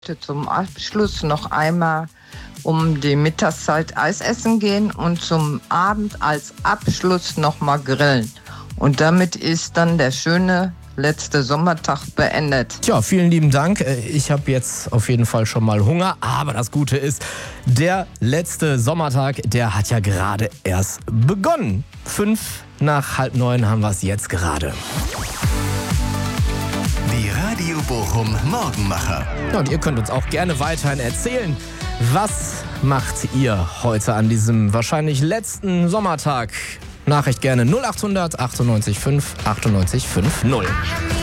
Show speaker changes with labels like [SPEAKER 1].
[SPEAKER 1] zum Abschluss noch einmal um die Mittagszeit Eis essen gehen und zum Abend als Abschluss nochmal grillen. Und damit ist dann der schöne letzte Sommertag beendet.
[SPEAKER 2] Tja, vielen lieben Dank. Ich habe jetzt auf jeden Fall schon mal Hunger. Aber das Gute ist, der letzte Sommertag, der hat ja gerade erst begonnen. 8:05 haben wir es jetzt gerade.
[SPEAKER 3] Die Radio Bochum Morgenmacher.
[SPEAKER 2] Ja, und ihr könnt uns auch gerne weiterhin erzählen, was macht ihr heute an diesem wahrscheinlich letzten Sommertag? Nachricht gerne 0800 98 5 98 5 0.